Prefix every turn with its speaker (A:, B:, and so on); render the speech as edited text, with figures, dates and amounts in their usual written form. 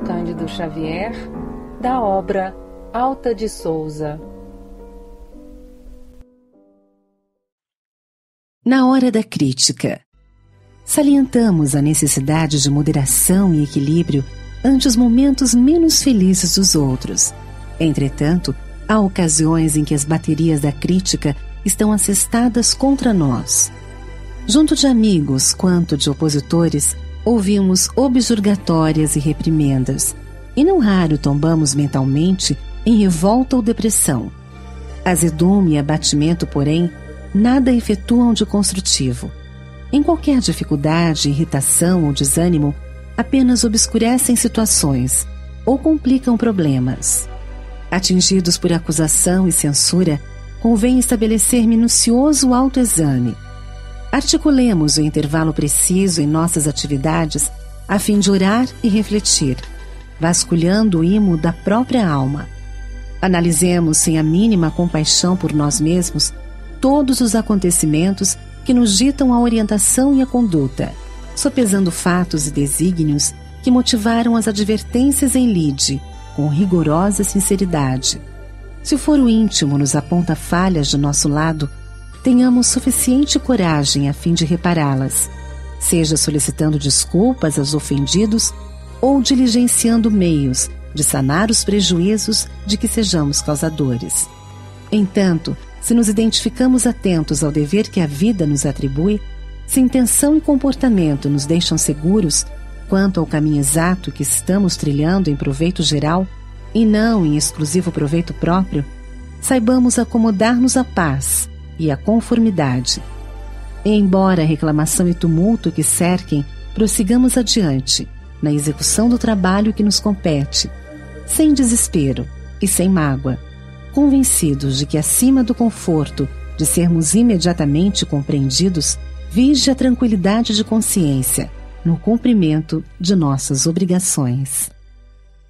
A: Cândido Xavier, da obra Alta de Souza.
B: Na hora da crítica, salientamos a necessidade de moderação e equilíbrio ante os momentos menos felizes dos outros. Entretanto, há ocasiões em que as baterias da crítica estão assestadas contra nós. Junto de amigos quanto de opositores, ouvimos objurgatórias e reprimendas, e não raro tombamos mentalmente em revolta ou depressão. Azedume e abatimento, porém, nada efetuam de construtivo. Em qualquer dificuldade, irritação ou desânimo, apenas obscurecem situações ou complicam problemas. Atingidos por acusação e censura, convém estabelecer minucioso autoexame. Articulemos o intervalo preciso em nossas atividades a fim de orar e refletir, vasculhando o imo da própria alma. Analisemos sem a mínima compaixão por nós mesmos todos os acontecimentos que nos ditam a orientação e a conduta, sopesando fatos e desígnios que motivaram as advertências em lide, com rigorosa sinceridade. Se o foro íntimo nos aponta falhas de nosso lado, tenhamos suficiente coragem a fim de repará-las, seja solicitando desculpas aos ofendidos ou diligenciando meios de sanar os prejuízos de que sejamos causadores. Entanto, se nos identificamos atentos ao dever que a vida nos atribui, se intenção e comportamento nos deixam seguros quanto ao caminho exato que estamos trilhando em proveito geral e não em exclusivo proveito próprio, saibamos acomodar-nos à paz e à conformidade. E embora a reclamação e tumulto que cerquem, prossigamos adiante, na execução do trabalho que nos compete, sem desespero e sem mágoa, convencidos de que acima do conforto de sermos imediatamente compreendidos, vige a tranquilidade de consciência no cumprimento de nossas obrigações.